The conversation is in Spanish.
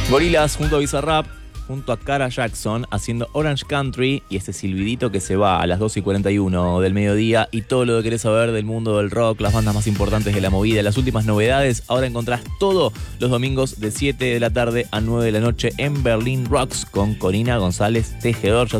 Gorillaz junto a Bizarrap, junto a Cara Jackson, haciendo Orange Country y este silbidito que se va a las 2:41 del mediodía y todo lo que querés saber del mundo del rock, las bandas más importantes de la movida, las últimas novedades. Ahora encontrás todo los domingos de 7 de la tarde a 9 de la noche en Berlín Rocks con Corina González Tejedor.